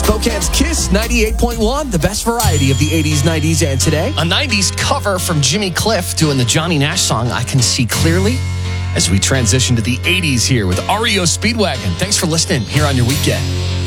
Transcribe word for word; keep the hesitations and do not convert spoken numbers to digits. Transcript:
Spokane's Kiss ninety-eight point one, the best variety of the eighties, nineties, and today. A nineties cover from Jimmy Cliff doing the Johnny Nash song, I Can See Clearly, as we transition to the eighties here with R E O Speedwagon. Thanks for listening here on your weekend.